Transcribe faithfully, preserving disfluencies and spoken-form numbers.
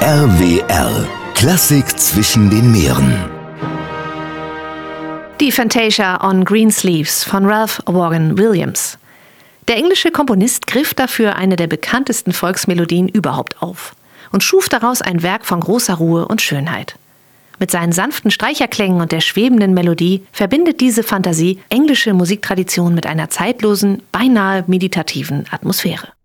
R W R. Klassik zwischen den Meeren. Die Fantasia on Greensleeves von Ralph Vaughan Williams. Der englische Komponist griff dafür eine der bekanntesten Volksmelodien überhaupt auf und schuf daraus ein Werk von großer Ruhe und Schönheit. Mit seinen sanften Streicherklängen und der schwebenden Melodie verbindet diese Fantasie englische Musiktradition mit einer zeitlosen, beinahe meditativen Atmosphäre.